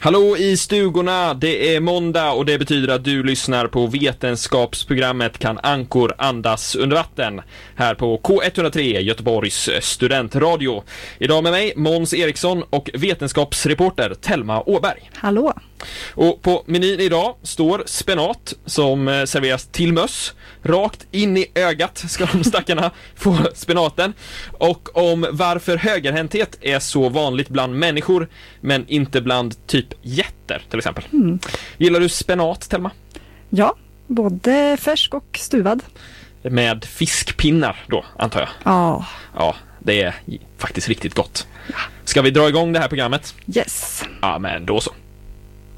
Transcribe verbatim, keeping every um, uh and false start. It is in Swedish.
Hallå i stugorna, det är måndag och det betyder att du lyssnar på vetenskapsprogrammet Kan ankor andas under vatten här på K ett noll tre, Göteborgs studentradio. Idag med mig Måns Eriksson och vetenskapsreporter Thelma Åberg. Hallå! Och på menyn idag står spenat som serveras till möss. Rakt in i ögat ska de stackarna få spenaten. Och om varför högerhänthet är så vanligt bland människor men inte bland typ jätter till exempel. Mm. Gillar du spenat, Thelma? Ja, både färsk och stuvad. Med fiskpinnar då, antar jag. Ja. Ja, det är faktiskt riktigt gott. Ska vi dra igång det här programmet? Yes. Ja, men då så.